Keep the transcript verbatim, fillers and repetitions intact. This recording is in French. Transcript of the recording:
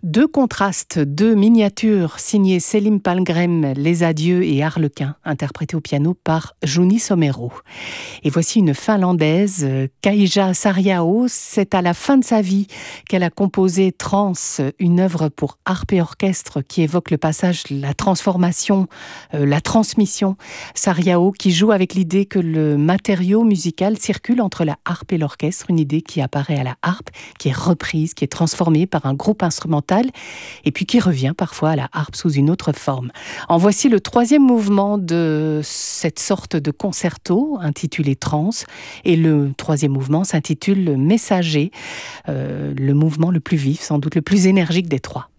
Deux contrastes, deux miniatures signées Selim Palmgren, Les Adieux et Harlequin, interprétés au piano par Juni Somero. Et voici une Finlandaise, Kaija Saariaho. C'est à la fin de sa vie qu'elle a composé Trans, une œuvre pour harpe et orchestre qui évoque le passage, la transformation, euh, la transmission. Saariaho qui joue avec l'idée que le matériau musical circule entre la harpe et l'orchestre, une idée qui apparaît à la harpe, qui est reprise, qui est transformée par un groupe instrumental et puis qui revient parfois à la harpe sous une autre forme. En voici le troisième mouvement de cette sorte de concerto intitulé Trans, et le troisième mouvement s'intitule Messager, euh, le mouvement le plus vif, sans doute le plus énergique des trois.